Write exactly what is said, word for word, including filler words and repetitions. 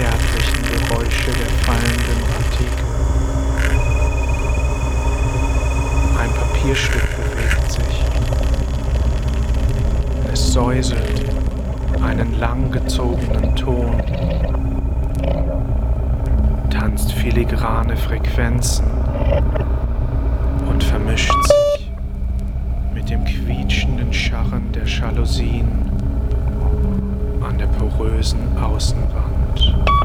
zärtlichen Geräusche der fallenden Partikel. Ein Papierstück bewegt sich. Es säuselt einen langgezogenen Ton, tanzt filigrane Frequenzen und vermischt sich mit dem quietschenden Scharren der Jalousien an der porösen Außenwand.